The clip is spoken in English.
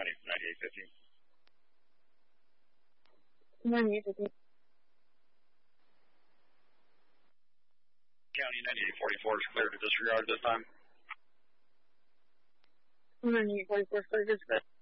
County 9850. 9850. County 9844 is clear to disregard this time. 9844 is clear to disregard.